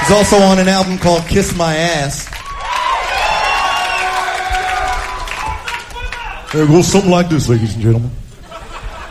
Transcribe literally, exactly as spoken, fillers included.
He's also on an album called Kiss My Ass. There goes something like this, ladies and gentlemen.